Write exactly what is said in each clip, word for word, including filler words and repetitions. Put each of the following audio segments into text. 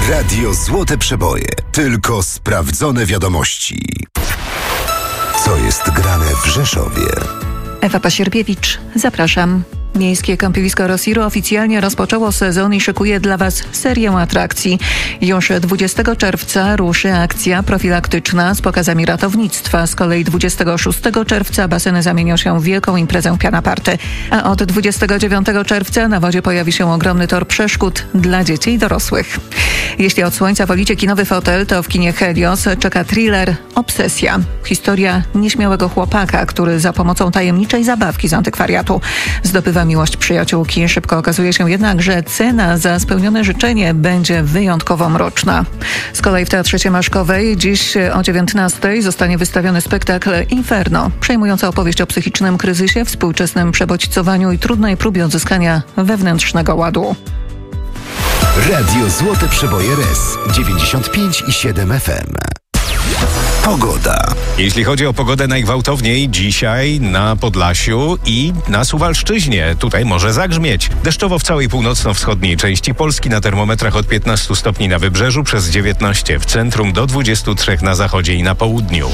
Radio Złote Przeboje. Tylko sprawdzone wiadomości. Co jest grane w Rzeszowie? Ewa Pasierbiewicz, zapraszam. Miejskie kąpielowisko Rosiro oficjalnie rozpoczęło sezon i szykuje dla Was serię atrakcji. Już dwudziestego czerwca ruszy akcja profilaktyczna z pokazami ratownictwa. Z kolei dwudziestego szóstego czerwca baseny zamienią się w wielką imprezę piana party. A od dwudziestego dziewiątego czerwca na wodzie pojawi się ogromny tor przeszkód dla dzieci i dorosłych. Jeśli od słońca wolicie kinowy fotel, to w kinie Helios czeka thriller Obsesja. Historia nieśmiałego chłopaka, który za pomocą tajemniczej zabawki z antykwariatu zdobywa miłość przyjaciółki. Szybko okazuje się jednak, że cena za spełnione życzenie będzie wyjątkowo mroczna. Z kolei w Teatrze Siemaszkowej dziś o dziewiętnastej zostanie wystawiony spektakl Inferno, przejmująca opowieść o psychicznym kryzysie, współczesnym przebodźcowaniu i trudnej próbie odzyskania wewnętrznego ładu. Radio Złote Przeboje R E S dziewięćdziesiąt pięć i siedem F M. Pogoda. Jeśli chodzi o pogodę, najgwałtowniej dzisiaj na Podlasiu i na Suwalszczyźnie. Tutaj może zagrzmieć. Deszczowo w całej północno-wschodniej części Polski, na termometrach od piętnastu stopni na wybrzeżu, przez dziewiętnaście w centrum, do dwudziestu trzech na zachodzie i na południu.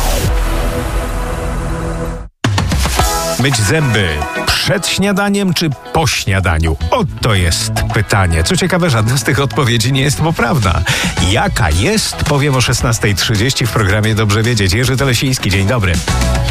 Myć zęby przed śniadaniem czy po śniadaniu? Oto jest pytanie. Co ciekawe, żadna z tych odpowiedzi nie jest poprawna. Jaka jest? Powiem o szesnastej trzydzieści w programie Dobrze Wiedzieć. Jerzy Telesiński, dzień dobry.